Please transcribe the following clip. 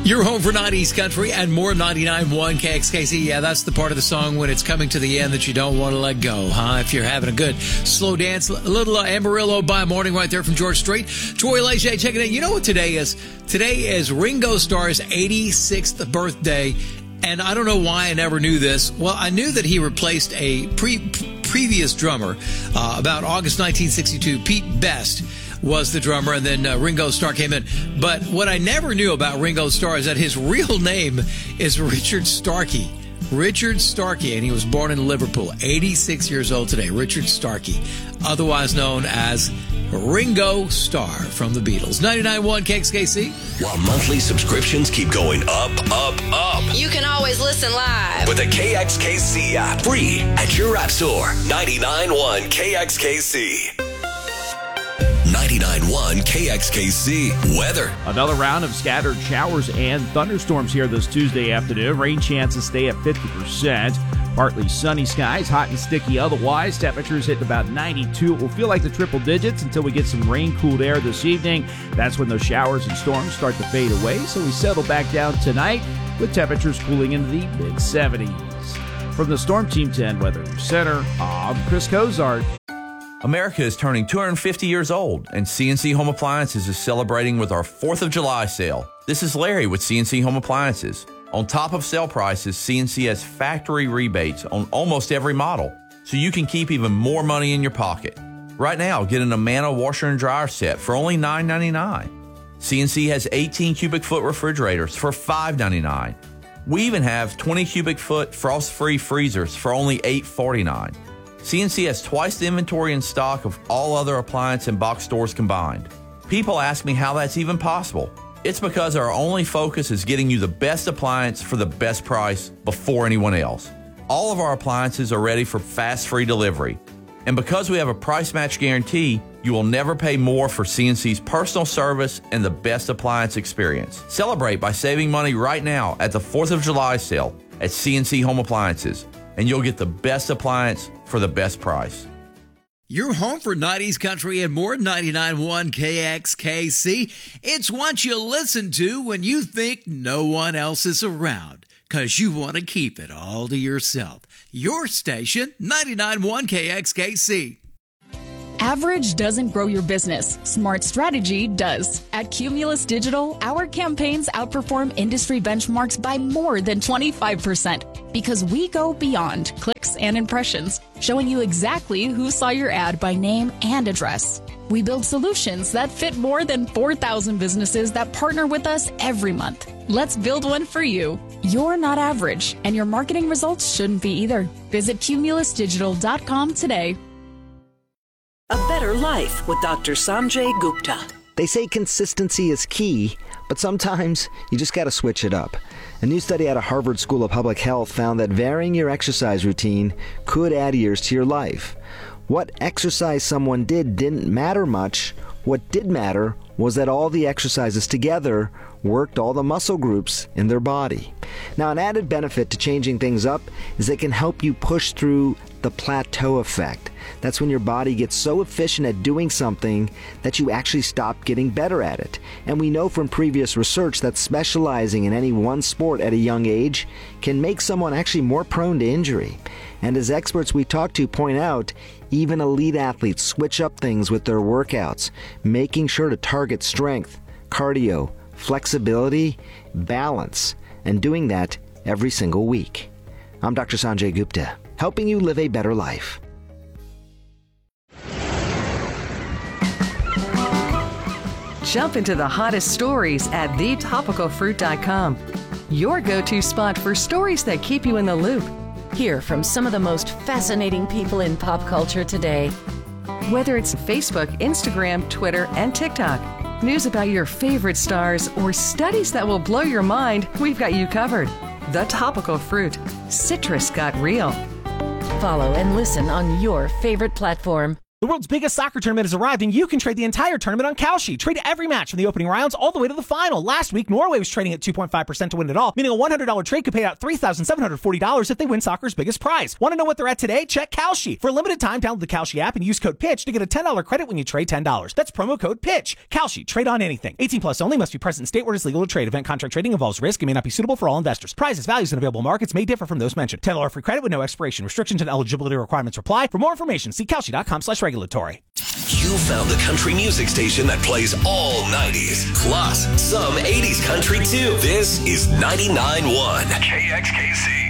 You're home for 90s country and more 99.1 KXKC. Yeah, that's the part of the song when it's coming to the end that you don't want to let go, huh? If you're having a good slow dance, a little Amarillo by morning right there from George Strait. Troy Leger checking in. You know what today is? Today is Ringo Starr's 86th birthday. And I don't know why I never knew this. Well, I knew that he replaced a previous drummer about August 1962. Pete Best was the drummer, and then Ringo Starr came in. But what I never knew about Ringo Starr is that his real name is Richard Starkey. Richard Starkey, and he was born in Liverpool, 86 years old today. Richard Starkey, otherwise known as Ringo Starr from the Beatles. 99.1 KXKC. While monthly subscriptions keep going up, up, up. You can always listen live with the KXKC app. Free at your app store. 99.1 KXKC. 99.1 KXKC weather. Another round of scattered showers and thunderstorms here this Tuesday afternoon. Rain chances stay at 50%. Partly sunny skies, hot and sticky otherwise. Temperatures hitting about 92. It will feel like the triple digits until we get some rain-cooled air this evening. That's when those showers and storms start to fade away. So we settle back down tonight with temperatures cooling into the mid-70s. From the Storm Team 10 Weather Center, I'm Chris Cozart. America is turning 250 years old, and CNC Home Appliances is celebrating with our 4th of July sale. This is Larry with CNC Home Appliances. On top of sale prices, CNC has factory rebates on almost every model, so you can keep even more money in your pocket. Right now, get an Amana washer and dryer set for only $9.99. CNC has 18 cubic foot refrigerators for $5.99. We even have 20 cubic foot frost-free freezers for only $8.49. CNC has twice the inventory in stock of all other appliance and box stores combined. People ask me how that's even possible. It's because our only focus is getting you the best appliance for the best price before anyone else. All of our appliances are ready for fast free delivery. And because we have a price match guarantee, you will never pay more for CNC's personal service and the best appliance experience. Celebrate by saving money right now at the 4th of July sale at CNC Home Appliances, and you'll get the best appliance for the best price. You're home for 90s country and more. 99.1 KXKC. It's what you listen to when you think no one else is around, because you want to keep it all to yourself. Your station, 99.1 KXKC. Average doesn't grow your business. Smart strategy does. At Cumulus Digital, our campaigns outperform industry benchmarks by more than 25% because we go beyond clicks and impressions, showing you exactly who saw your ad by name and address. We build solutions that fit more than 4,000 businesses that partner with us every month. Let's build one for you. You're not average, and your marketing results shouldn't be either. Visit cumulusdigital.com today. A Better Life with Dr. Sanjay Gupta. They say consistency is key, but sometimes you just got to switch it up. A new study out of Harvard School of Public Health found that varying your exercise routine could add years to your life. What exercise someone did didn't matter much. What did matter was that all the exercises together worked all the muscle groups in their body. Now, an added benefit to changing things up is they can help you push through the plateau effect. That's when your body gets so efficient at doing something that you actually stop getting better at it. And we know from previous research that specializing in any one sport at a young age can make someone actually more prone to injury. And as experts we talk to point out, even elite athletes switch up things with their workouts, making sure to target strength, cardio, flexibility, balance, and doing that every single week. I'm Dr. Sanjay Gupta, helping you live a better life. Jump into the hottest stories at thetopicalfruit.com. Your go-to spot for stories that keep you in the loop. Hear from some of the most fascinating people in pop culture today. Whether it's Facebook, Instagram, Twitter, and TikTok, news about your favorite stars, or studies that will blow your mind, we've got you covered. The Topical Fruit. Citrus got real. Follow and listen on your favorite platform. The world's biggest soccer tournament has arrived, and you can trade the entire tournament on Kalshi. Trade every match from the opening rounds all the way to the final. Last week, Norway was trading at 2.5% to win it all, meaning a $100 trade could pay out $3,740 if they win soccer's biggest prize. Want to know what they're at today? Check Kalshi. For a limited time, download the Kalshi app and use code PITCH to get a $10 credit when you trade $10. That's promo code PITCH. Kalshi. Trade on anything. 18 plus only. Must be present in state where it is legal to trade. Event contract trading involves risk and may not be suitable for all investors. Prizes, values, and available markets may differ from those mentioned. $10 free credit with no expiration. Restrictions and eligibility requirements apply. For more information, see Kalshi.com/regulatory. You found the country music station that plays all 90s, plus some 80s country too. This is 99.1 KXKC.